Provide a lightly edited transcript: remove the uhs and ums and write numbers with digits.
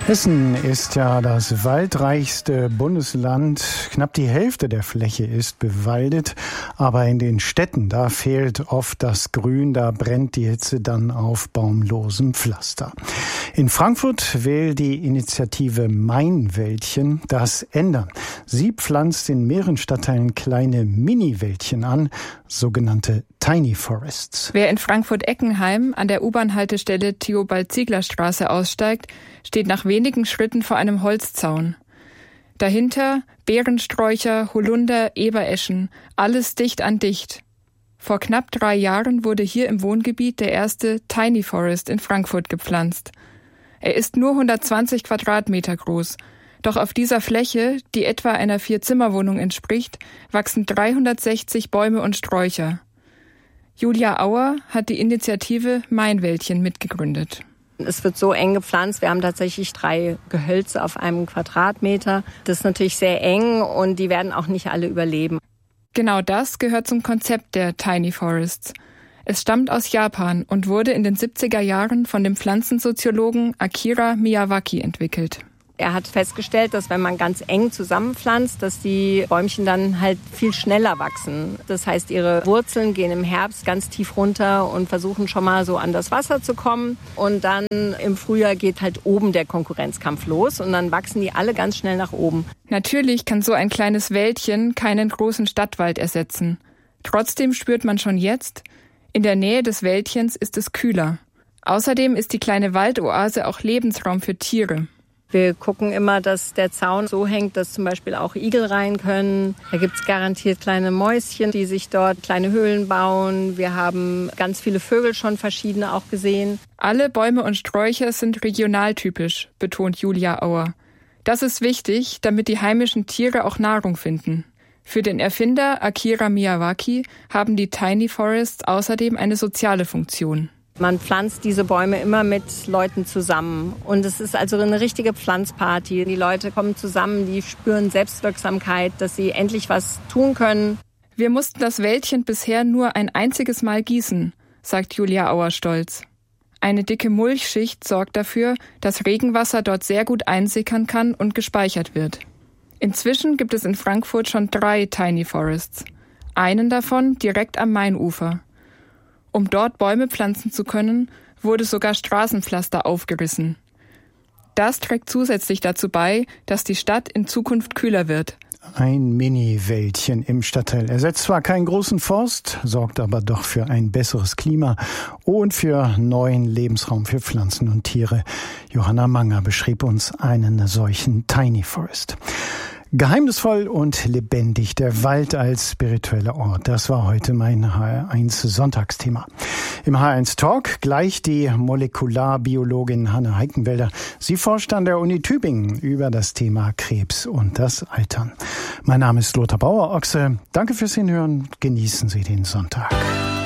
Hessen ist ja das waldreichste Bundesland. Knapp die Hälfte der Fläche ist bewaldet. Aber in den Städten, da fehlt oft das Grün. Da brennt die Hitze dann auf baumlosem Pflaster. In Frankfurt will die Initiative Mainwäldchen das ändern. Sie pflanzt in mehreren Stadtteilen kleine Mini-Wäldchen an, sogenannte Tiny Forests. Wer in Frankfurt-Eckenheim an der U-Bahn-Haltestelle Theobald-Ziegler-Straße aussteigt, steht nach wenigen Schritten vor einem Holzzaun. Dahinter Beerensträucher, Holunder, Ebereschen, alles dicht an dicht. Vor knapp 3 Jahren wurde hier im Wohngebiet der erste Tiny Forest in Frankfurt gepflanzt. Er ist nur 120 Quadratmeter groß. Doch auf dieser Fläche, die etwa einer 4-Zimmer-Wohnung entspricht, wachsen 360 Bäume und Sträucher. Julia Auer hat die Initiative Mainwäldchen mitgegründet. Es wird so eng gepflanzt. Wir haben tatsächlich 3 Gehölze auf einem Quadratmeter. Das ist natürlich sehr eng und die werden auch nicht alle überleben. Genau das gehört zum Konzept der Tiny Forests. Es stammt aus Japan und wurde in den 70er Jahren von dem Pflanzensoziologen Akira Miyawaki entwickelt. Er hat festgestellt, dass wenn man ganz eng zusammenpflanzt, dass die Bäumchen dann halt viel schneller wachsen. Das heißt, ihre Wurzeln gehen im Herbst ganz tief runter und versuchen schon mal so an das Wasser zu kommen. Und dann im Frühjahr geht halt oben der Konkurrenzkampf los und dann wachsen die alle ganz schnell nach oben. Natürlich kann so ein kleines Wäldchen keinen großen Stadtwald ersetzen. Trotzdem spürt man schon jetzt, in der Nähe des Wäldchens ist es kühler. Außerdem ist die kleine Waldoase auch Lebensraum für Tiere. Wir gucken immer, dass der Zaun so hängt, dass zum Beispiel auch Igel rein können. Da gibt's garantiert kleine Mäuschen, die sich dort kleine Höhlen bauen. Wir haben ganz viele Vögel schon verschiedene auch gesehen. Alle Bäume und Sträucher sind regionaltypisch, betont Julia Auer. Das ist wichtig, damit die heimischen Tiere auch Nahrung finden. Für den Erfinder Akira Miyawaki haben die Tiny Forests außerdem eine soziale Funktion. Man pflanzt diese Bäume immer mit Leuten zusammen. Und es ist also eine richtige Pflanzparty. Die Leute kommen zusammen, die spüren Selbstwirksamkeit, dass sie endlich was tun können. Wir mussten das Wäldchen bisher nur ein einziges Mal gießen, sagt Julia Auer stolz. Eine dicke Mulchschicht sorgt dafür, dass Regenwasser dort sehr gut einsickern kann und gespeichert wird. Inzwischen gibt es in Frankfurt schon 3 Tiny Forests. Einen davon direkt am Mainufer. Um dort Bäume pflanzen zu können, wurde sogar Straßenpflaster aufgerissen. Das trägt zusätzlich dazu bei, dass die Stadt in Zukunft kühler wird. Ein Mini-Wäldchen im Stadtteil ersetzt zwar keinen großen Forst, sorgt aber doch für ein besseres Klima und für neuen Lebensraum für Pflanzen und Tiere. Johanna Manger beschrieb uns einen solchen Tiny Forest. Geheimnisvoll und lebendig, der Wald als spiritueller Ort. Das war heute mein HR1 Sonntagsthema. Im HR1 Talk gleich die Molekularbiologin Hanne Heikenwälder. Sie forscht an der Uni Tübingen über das Thema Krebs und das Altern. Mein Name ist Lothar Bauer-Ochse. Danke fürs Hinhören. Genießen Sie den Sonntag.